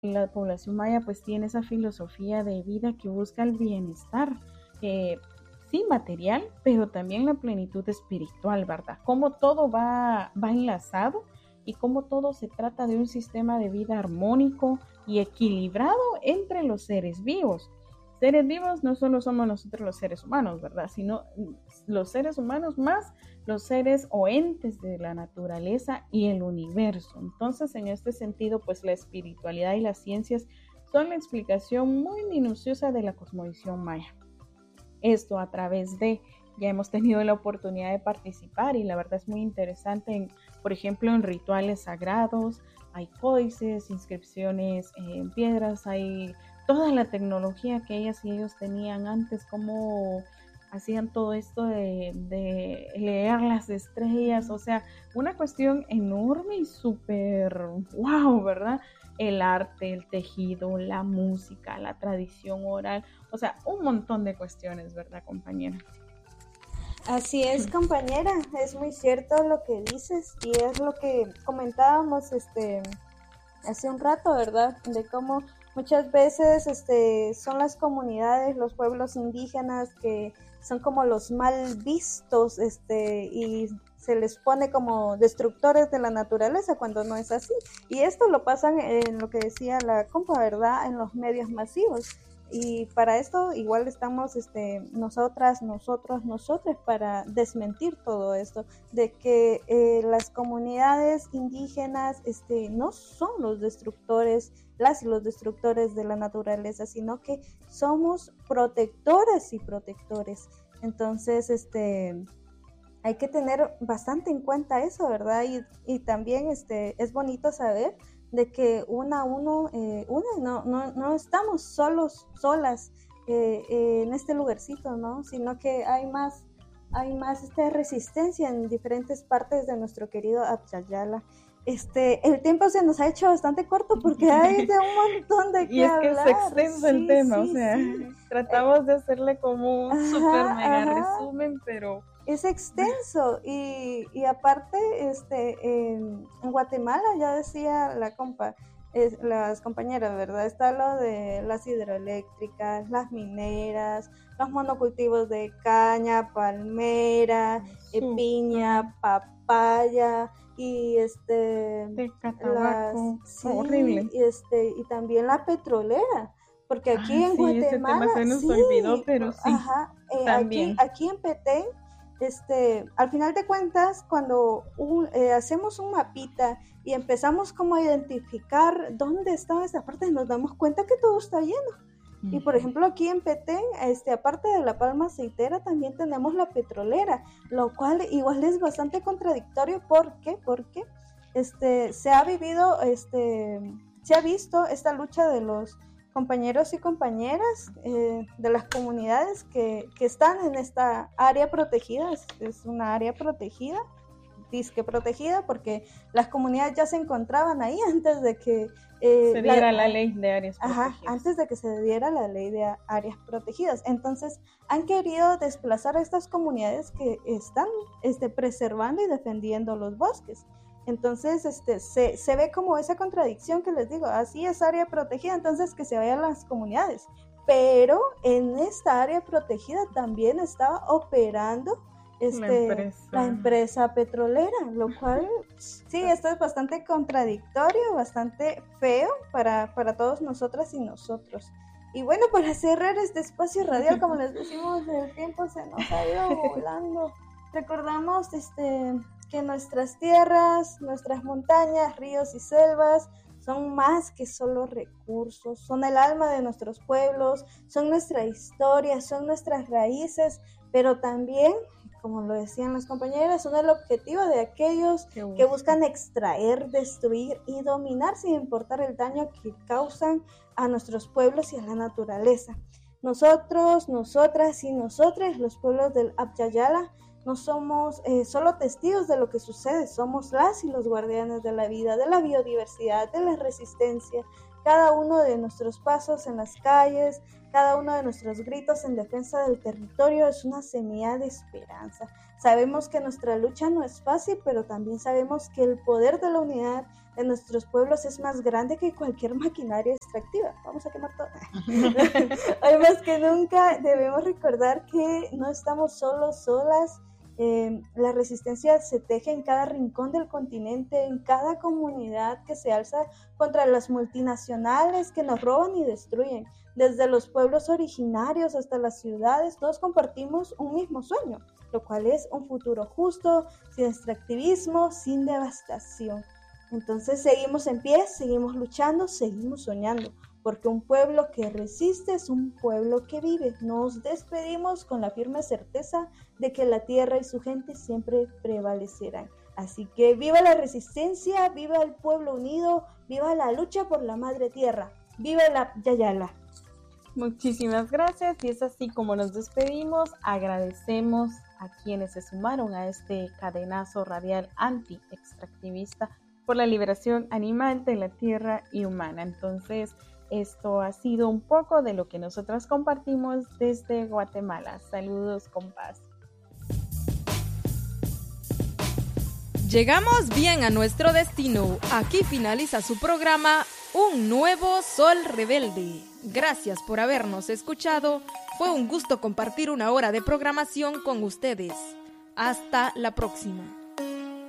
la población maya pues tiene esa filosofía de vida que busca el bienestar, sí material, pero también la plenitud espiritual, ¿verdad? Cómo todo va enlazado y cómo todo se trata de un sistema de vida armónico y equilibrado entre los seres vivos. Seres vivos no solo somos nosotros los seres humanos, ¿verdad? Sino los seres humanos más los seres o entes de la naturaleza y el universo. Entonces, en este sentido, pues la espiritualidad y las ciencias son la explicación muy minuciosa de la cosmovisión maya. Esto a través de, ya hemos tenido la oportunidad de participar y la verdad es muy interesante, por ejemplo, en rituales sagrados, hay códices, inscripciones en piedras, hay toda la tecnología que ellas y ellos tenían antes, cómo hacían todo esto de leer las estrellas, o sea, una cuestión enorme y súper wow, ¿verdad? El arte, el tejido, la música, la tradición oral, o sea, un montón de cuestiones, ¿verdad, compañera? Así es, compañera, es muy cierto lo que dices y es lo que comentábamos hace un rato, ¿verdad? De cómo muchas veces son las comunidades, los pueblos indígenas que son como los mal vistos y se les pone como destructores de la naturaleza cuando no es así. Y esto lo pasan en lo que decía la compa, ¿verdad? En los medios masivos. Y para esto igual estamos nosotras, nosotros para desmentir todo esto, de que las comunidades indígenas no son los destructores, las y los destructores de la naturaleza, sino que somos protectoras y protectores. Entonces, hay que tener bastante en cuenta eso, ¿verdad? Y también es bonito saber de que no estamos solas en este lugarcito, ¿no? Sino que hay más resistencia en diferentes partes de nuestro querido Abya. El tiempo se nos ha hecho bastante corto porque hay de un montón de y qué hablar. Y es que es extenso el tema, sí, o sea, sí. Tratamos de hacerle como un super mega resumen, pero es extenso y aparte en Guatemala ya decía la compa, las compañeras, ¿verdad? Está lo de las hidroeléctricas, las mineras, los monocultivos de caña, palmera, piña, papaya y de catabaco, sí, horrible. Y también la petrolera. Porque aquí en Guatemala, ese tema se nos olvidó, pero sí, también. Aquí en Petén, al final de cuentas, cuando hacemos un mapita y empezamos como a identificar dónde está esta parte, nos damos cuenta que todo está lleno. Y por ejemplo aquí en Petén, aparte de la palma aceitera, también tenemos la petrolera, lo cual igual es bastante contradictorio. ¿Por qué? Porque se ha vivido, se ha visto esta lucha de los compañeros y compañeras de las comunidades que están en esta área protegida, es una área protegida, disque protegida, porque las comunidades ya se encontraban ahí antes de que se diera la ley de áreas protegidas. Antes de que se diera la ley de áreas protegidas. Entonces, han querido desplazar a estas comunidades que están preservando y defendiendo los bosques. Entonces, se ve como esa contradicción que les digo, así es área protegida, entonces que se vayan las comunidades. Pero en esta área protegida también estaba operando la empresa petrolera, lo cual sí, esto es bastante contradictorio, bastante feo para todos nosotras y nosotros. Y bueno, para cerrar este espacio radial, como les decimos, el tiempo se nos ha ido volando. Recordamos que nuestras tierras, nuestras montañas, ríos y selvas son más que solo recursos, son el alma de nuestros pueblos, son nuestra historia, son nuestras raíces, pero también, como lo decían las compañeras, son el objetivo de aquellos que buscan extraer, destruir y dominar sin importar el daño que causan a nuestros pueblos y a la naturaleza. Nosotros, nosotras y nosotres, los pueblos del Abya, no somos solo testigos de lo que sucede, somos las y los guardianes de la vida, de la biodiversidad, de la resistencia, cada uno de nuestros pasos en las calles, cada uno de nuestros gritos en defensa del territorio es una semilla de esperanza. Sabemos que nuestra lucha no es fácil, pero también sabemos que el poder de la unidad de nuestros pueblos es más grande que cualquier maquinaria extractiva. Vamos a quemar todo. Hoy más que nunca debemos recordar que no estamos solos, solas. La resistencia se teje en cada rincón del continente, en cada comunidad que se alza contra las multinacionales que nos roban y destruyen. Desde los pueblos originarios hasta las ciudades, todos compartimos un mismo sueño, lo cual es un futuro justo, sin extractivismo, sin devastación. Entonces seguimos en pie, seguimos luchando, seguimos soñando, porque un pueblo que resiste es un pueblo que vive. Nos despedimos con la firme certeza de que la tierra y su gente siempre prevalecerán. Así que viva la resistencia, viva el pueblo unido, viva la lucha por la madre tierra, viva la Yayala. Muchísimas gracias, y es así como nos despedimos. Agradecemos a quienes se sumaron a este cadenazo radial anti-extractivista por la liberación animal de la tierra y humana. Entonces, esto ha sido un poco de lo que nosotras compartimos desde Guatemala. Saludos con paz. Llegamos bien a nuestro destino. Aquí finaliza su programa Un Nuevo Sol Rebelde. Gracias por habernos escuchado. Fue un gusto compartir una hora de programación con ustedes. Hasta la próxima.